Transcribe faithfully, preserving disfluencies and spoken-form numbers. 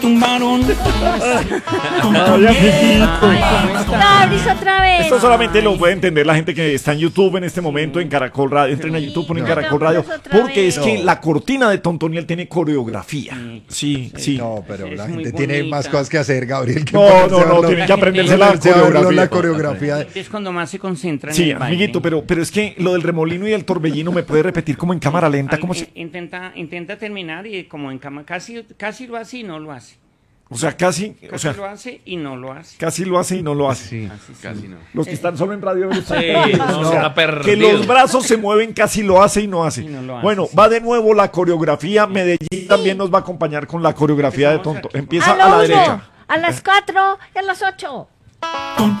tumbaron. Ay, amiguito. Fabris, otra vez. Esto solamente lo puede entender la gente que está en YouTube en este momento, en Caracol Radio. Entren a YouTube, ponen No. Caracol Radio. No, otra Porque vez. es que No. la cortina de Tontoniel tiene coreografía. Sí, sí. No, pero Es la muy gente tiene bonita. más cosas que hacer, Gabriel. que No, ponerse no, a no, verlo- tienen que aprenderse la ponerse a verlo coreografía. la coreografía. Es cuando más se concentra en Sí, el baile. amiguito, pero, pero es que lo del remolino y el torbellino me puede repetir como en cámara lenta. Al- ¿Cómo in- se...? intenta, intenta terminar y como en cama, casi, casi lo hace y no lo hace. O sea, casi, Casi o sea, lo hace y no lo hace. casi lo hace y no lo hace. Sí. Así sí. Casi no. Los que están solo en radio. Sí, no, está Que perdido. los brazos se mueven, casi lo hace y no hace. Y no lo hace, Bueno, sí. va de nuevo la coreografía. Medellín también nos va a acompañar con la coreografía de Empezamos Tonto. aquí. Empieza A a la la uno, derecha. a las cuatro y a las ocho. Tum,